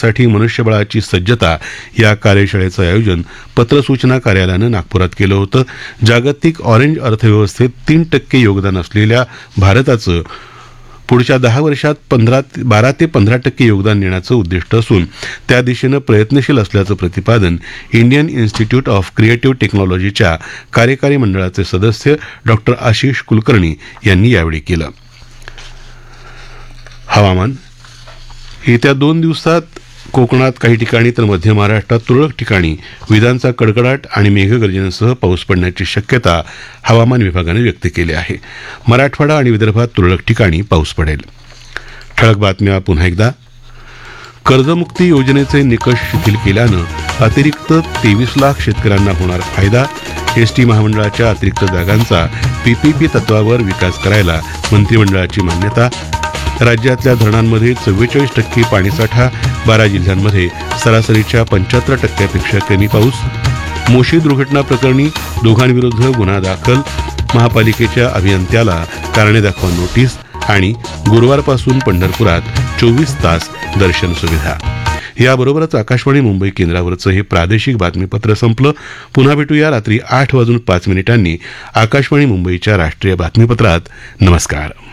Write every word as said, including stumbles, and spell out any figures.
साठी मनुष्यबळाची सज्जता या कार्यशाळेचं आयोजन पत्र सूचना कार्यालयानं नागपुरात केलं होतं. जागतिक ऑरेंज अर्थव्यवस्थेत तीन टक्के योगदान असलेल्या भारताचं पुढच्या दहा वर्षात पंधरा बारा ते पंधरा टक्के योगदान देण्याचं उद्दिष्ट असून त्या दिशेनं प्रयत्नशील असल्याचं प्रतिपादन इंडियन इन्स्टिट्यूट ऑफ क्रिएटिव्ह टेक्नॉलॉजीच्या कार्यकारी मंडळाचे सदस्य डॉक्टर आशिष कुलकर्णी यांनी यावेळी केलं. हवामान. येत्या दोन दिवसात कोकणात काही ठिकाणी तर मध्य महाराष्ट्रात तुरळक ठिकाणी विजांचा कडकडाट आणि मेघगर्जनेसह पाऊस पडण्याची शक्यता हवामान विभागानं व्यक्त केली आहे. मराठवाडा आणि विदर्भात तुरळक ठिकाणी पाऊस पडेल. ठळक बातम्या पुन्हा एकदा. कर्जमुक्ती योजनेचे निकष शिथिल केल्यानं अतिरिक्त तेवीस लाख शेतकऱ्यांना होणार फायदा. एसटी महामंडळाच्या अतिरिक्त जागांचा पीपीपी तत्वावर विकास करायला मंत्रिमंडळाची मान्यता. राज्यातल्या धरणांमध्ये चव्वेचाळीस टक्के पाणीसाठा. बारा जिल्ह्यांमध्ये सरासरीच्या पंच्याहत्तर टक्क्यापेक्षा कमी पाऊस. मोशी दुर्घटना प्रकरणी दोघांविरुद्ध गुन्हा दाखल. महापालिकेच्या अभियंत्याला कारणे दाखवा नोटीस. आणि गुरुवारपासून पंढरपुरात चोवीस तास दर्शन सुविधा. याबरोबरच आकाशवाणी मुंबई केंद्रावरचं हे प्रादेशिक बातमीपत्र संपलं. पुन्हा भेटूया रात्री आठ वाजून पाच मिनिटांनी आकाशवाणी मुंबईच्या राष्ट्रीय बातमीपत्रात. नमस्कार.